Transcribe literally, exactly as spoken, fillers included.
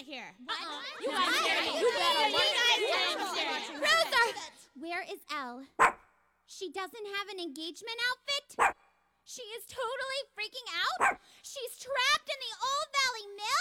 not here. Uh-uh. You guys here. You You better guys here. Rosa! Where is Elle? She doesn't have an engagement outfit? She is totally freaking out? She's trapped in the Old Valley Mill?